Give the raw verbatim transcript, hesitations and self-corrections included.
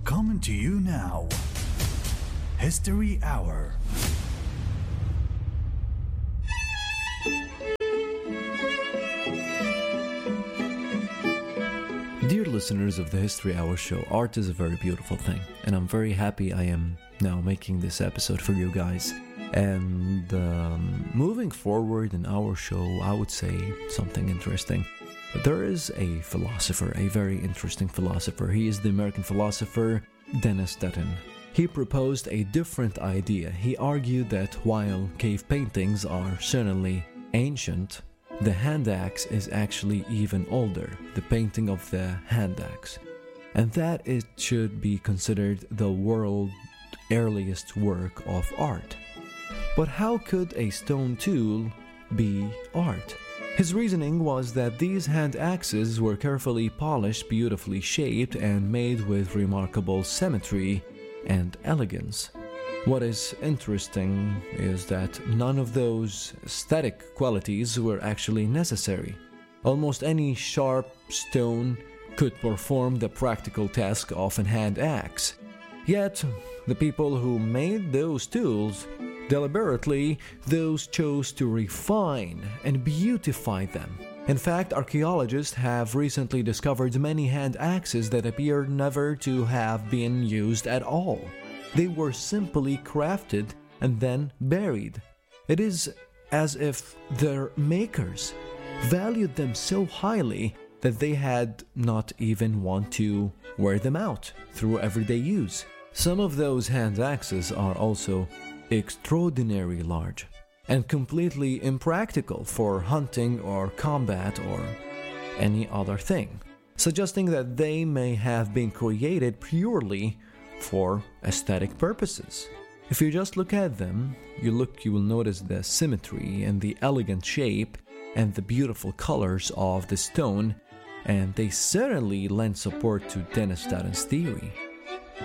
Coming to you now, History Hour. Dear listeners of the History Hour show, art is a very beautiful thing, and I'm very happy I am now making this episode for you guys. And um, moving forward in our show, I would say something interesting. There is a philosopher, a very interesting philosopher. He is the American philosopher Denis Dutton. He proposed a different idea. He argued that while cave paintings are certainly ancient, the hand axe is actually even older, the painting of the hand axe, and that it should be considered the world's earliest work of art. But how could a stone tool be art? His reasoning was that these hand axes were carefully polished, beautifully shaped, and made with remarkable symmetry and elegance. What is interesting is that none of those aesthetic qualities were actually necessary. Almost any sharp stone could perform the practical task of a hand axe. Yet, the people who made those tools, deliberately, those chose to refine and beautify them. In fact, archaeologists have recently discovered many hand axes that appear never to have been used at all. They were simply crafted and then buried. It is as if their makers valued them so highly that they had not even want to wear them out through everyday use. Some of those hand axes are also extraordinarily large and completely impractical for hunting or combat or any other thing, suggesting that they may have been created purely for aesthetic purposes. If you just look at them, you look, you will notice the symmetry and the elegant shape and the beautiful colors of the stone, and they certainly lend support to Denis Dutton's theory.